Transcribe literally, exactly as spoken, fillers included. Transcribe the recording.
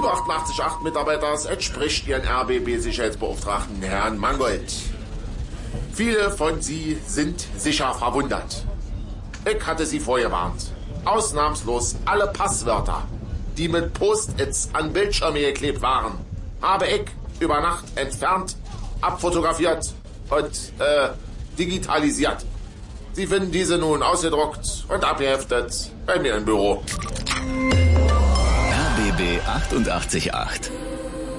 Liebe achtundachtzig Komma acht Mitarbeiters, es spricht Ihren R B B-Sicherheitsbeauftragten Herrn Mangold. Viele von Sie sind sicher verwundert. Ich hatte Sie vorgewarnt. Ausnahmslos alle Passwörter, die mit Post-its an Bildschirme geklebt waren, habe ich über Nacht entfernt, abfotografiert und äh, digitalisiert. Sie finden diese nun ausgedruckt und abgeheftet bei mir im Büro. R B B achtundachtzig Komma acht